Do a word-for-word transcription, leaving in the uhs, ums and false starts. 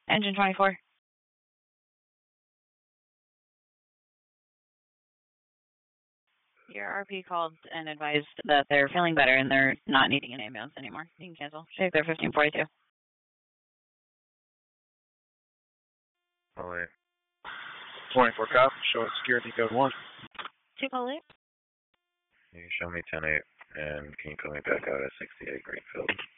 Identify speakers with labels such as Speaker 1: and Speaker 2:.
Speaker 1: Engine twenty-four. Your R P called and advised that they're feeling better and they're not needing an ambulance anymore. You can cancel. Shake their fifteen forty-two.
Speaker 2: Oh, wait. twenty-four cop, show us security code one.
Speaker 1: Two call eight.
Speaker 2: You can show me ten eight, and can you put me back out at sixty-eight Greenfield?